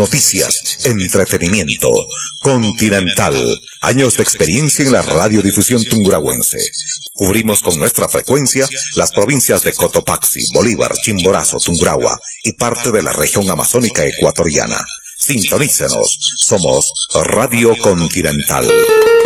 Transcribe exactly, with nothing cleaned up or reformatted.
noticias, entretenimiento. Continental, años de experiencia en la radiodifusión tungurahuense. Cubrimos con nuestra frecuencia las provincias de Cotopaxi, Bolívar, Chimborazo, Tungurahua y parte de la región amazónica ecuatoriana. Sintonícenos, somos Radio Continental.